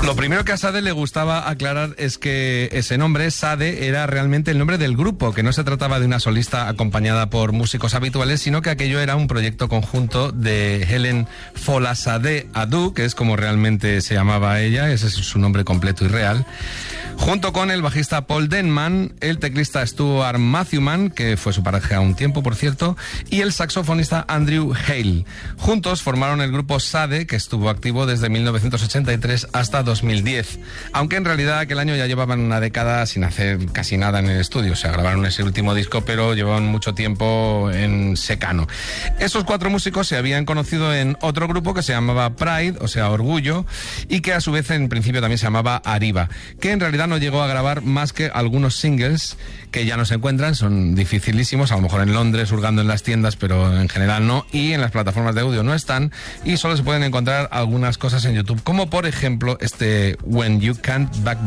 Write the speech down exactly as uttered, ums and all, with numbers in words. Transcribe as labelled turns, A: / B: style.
A: Lo primero que a Sade le gustaba aclarar es que ese nombre, Sade, era realmente el nombre del grupo, que no se trataba de una solista acompañada por músicos habituales, sino que aquello era un proyecto conjunto de Helen Folasade Adu, que es como realmente se llamaba ella, ese es su nombre completo y real, junto con el bajista Paul Denman, el teclista Stuart Matthewman, que fue su pareja un tiempo, por cierto, y el saxofonista Andrew Hale. Juntos formaron el grupo Sade, que estuvo activo desde mil novecientos ochenta y tres hasta dos mil diez, aunque en realidad aquel año ya llevaban una década sin hacer casi nada en el estudio. O sea, grabaron ese último disco, pero llevaban mucho tiempo en secano. Esos cuatro músicos se habían conocido en otro grupo que se llamaba Pride, o sea, Orgullo, y que a su vez en principio también se llamaba Arriba, que en realidad no llegó a grabar más que algunos singles que ya no se encuentran, son dificilísimos, a lo mejor en Londres, hurgando en las tiendas, pero en general no, y en las plataformas de audio no están, y solo se pueden encontrar algunas cosas en YouTube, como por ejemplo este When You Can't Back